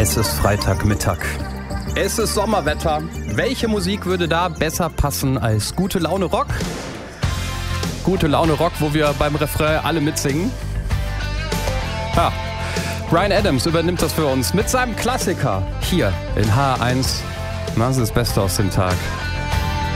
Es ist Freitagmittag. Es ist Sommerwetter. Welche Musik würde da besser passen als Gute Laune Rock? Gute Laune Rock, wo wir beim Refrain alle mitsingen. Ja, Bryan Adams übernimmt das für uns mit seinem Klassiker hier in H1. Das ist das Beste aus dem Tag.